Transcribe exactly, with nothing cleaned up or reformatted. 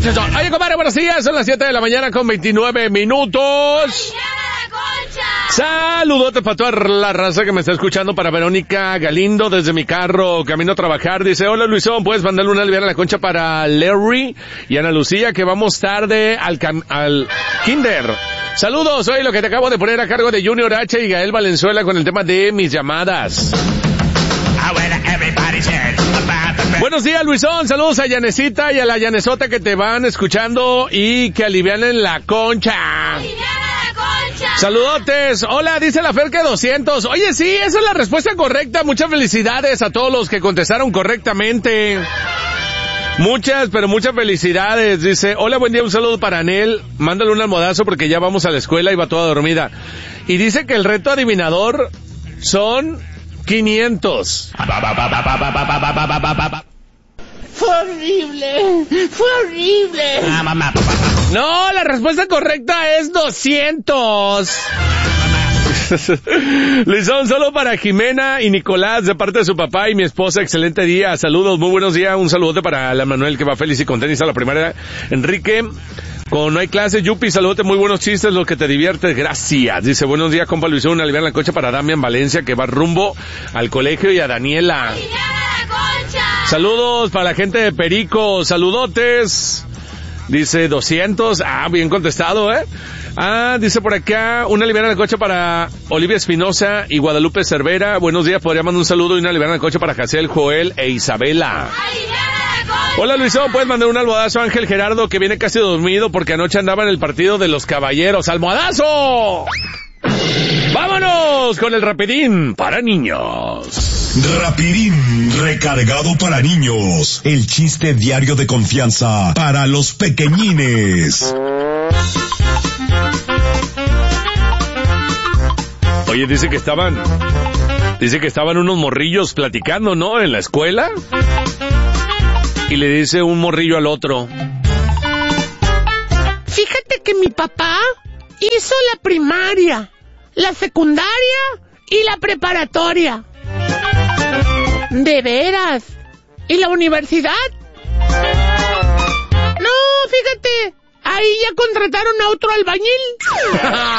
Oye, compadre, buenos días. Son las siete de la mañana con veintinueve minutos. Saludote para toda la raza que me está escuchando. Para Verónica Galindo, desde mi carro, camino a trabajar. Dice, hola Luisón, ¿puedes mandarle una aliviana a la concha para Larry y Ana Lucía, que vamos tarde al, cam- al kinder? Saludos, hoy lo que te acabo de poner a cargo de Junior H y Gael Valenzuela con el tema de mis llamadas. Buenos días, Luisón. Saludos a Yanecita y a la Yanesota que te van escuchando y que alivianen la concha. Saludotes. Hola, dice la Fer que doscientos. Oye, sí, esa es la respuesta correcta. Muchas felicidades a todos los que contestaron correctamente. Muchas, pero muchas felicidades. Dice, hola, buen día, un saludo para Anel. Mándale un almohadazo porque ya vamos a la escuela y va toda dormida. Y dice que el reto adivinador son quinientos. Fue horrible, fue horrible. No, la respuesta correcta es doscientos. Luisón, solo para Jimena y Nicolás, de parte de su papá y mi esposa. Excelente día, saludos, muy buenos días. Un saludote para la Manuel, que va feliz y con tenis a la primaria. Enrique, con no hay clase. Yupi, saludote, muy buenos chistes, los que te diviertes, gracias. Dice, buenos días, compa Luisón, una aliviana en la coche para Damián Valencia, que va rumbo al colegio, y a Daniela. Saludos para la gente de Perico, saludotes. Dice doscientos, ah, bien contestado, ¿eh? Ah, dice por acá, una aliviana de coche para Olivia Espinosa y Guadalupe Cervera. Buenos días, podría mandar un saludo y una aliviana de coche para Jaciel, Joel e Isabela. Hola Luisón, puedes mandar un almohadazo a Ángel Gerardo, que viene casi dormido porque anoche andaba en el partido de los Caballeros. ¡Almohadazo! ¡Vámonos con el rapidín para niños! Rapidín recargado para niños. El chiste diario de confianza para los pequeñines. Oye, dice que estaban, dice que estaban unos morrillos platicando, ¿no? En la escuela. Y le dice un morrillo al otro, Fíjate que mi papá hizo la primaria, la secundaria y la preparatoria. ¿De veras? ¿Y la universidad? No, fíjate, ahí ya contrataron a otro albañil.